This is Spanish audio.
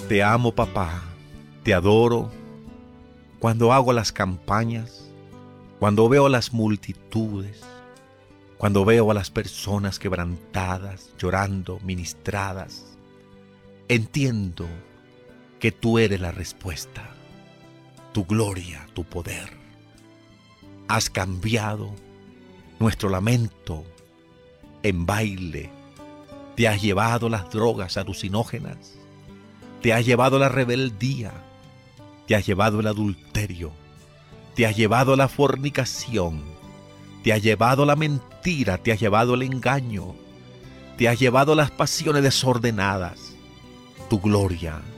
Te amo, papá, te adoro. Cuando hago las campañas, cuando veo las multitudes, cuando veo a las personas quebrantadas, llorando, ministradas, entiendo que tú eres la respuesta, tu gloria, tu poder. Has cambiado nuestro lamento en baile. Te has llevado las drogas alucinógenas. Te has llevado la rebeldía. Te has llevado el adulterio. Te has llevado la fornicación. Te has llevado la mentira. Te has llevado el engaño. Te has llevado las pasiones desordenadas. Tu gloria